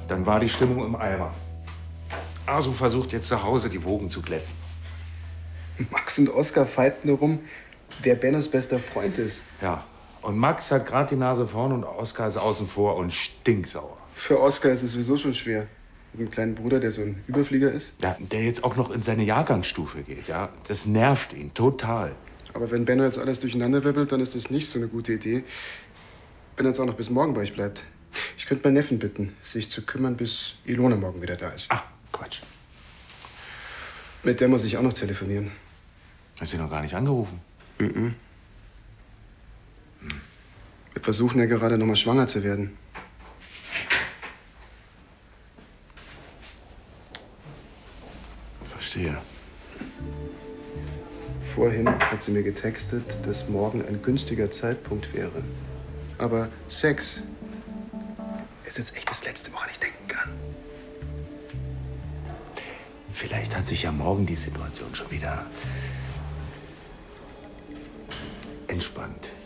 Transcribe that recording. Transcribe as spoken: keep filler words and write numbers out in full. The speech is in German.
dann war die Stimmung im Eimer. Asu versucht jetzt zu Hause, die Wogen zu glätten. Max und Oskar fighten darum, wer Bennos bester Freund ist. Ja, und Max hat gerade die Nase vorn und Oskar ist außen vor und stinksauer. Für Oskar ist es sowieso schon schwer. Mit einem kleinen Bruder, der so ein Überflieger ist. Ja, der jetzt auch noch in seine Jahrgangsstufe geht, ja. Das nervt ihn total. Aber wenn Benno jetzt alles durcheinander wirbelt, dann ist das nicht so eine gute Idee. Wenn er jetzt auch noch bis morgen bei euch bleibt. Ich könnte meinen Neffen bitten, sich zu kümmern, bis Ilona morgen wieder da ist. Ah, Quatsch. Mit der muss ich auch noch telefonieren. Hast du noch gar nicht angerufen? Mhm. Wir versuchen ja gerade noch mal schwanger zu werden. Verstehe. Vorhin hat sie mir getextet, dass morgen ein günstiger Zeitpunkt wäre. Aber Sex ist jetzt echt das Letzte, woran ich denken kann. Vielleicht hat sich ja morgen die Situation schon wieder entspannt.